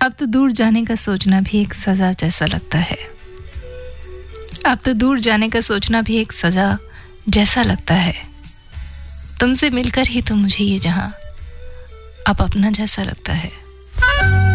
अब तो दूर जाने का सोचना भी एक सजा जैसा लगता है। अब तो दूर जाने का सोचना भी एक सजा जैसा लगता है। तुमसे मिलकर ही तो मुझे ये जहां अब अपना जैसा लगता है।